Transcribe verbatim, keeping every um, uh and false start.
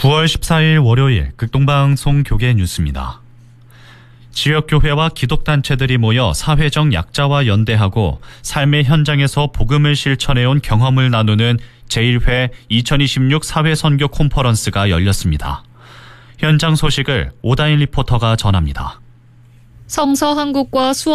구월 십사일 월요일 극동방송 교계 뉴스입니다. 지역교회와 기독단체들이 모여 사회적 약자와 연대하고 삶의 현장에서 복음을 실천해온 경험을 나누는 제일 회 이천이십육 사회선교 콘퍼런스가 열렸습니다. 현장 소식을 오다인 리포터가 전합니다. 성서 한국과 수원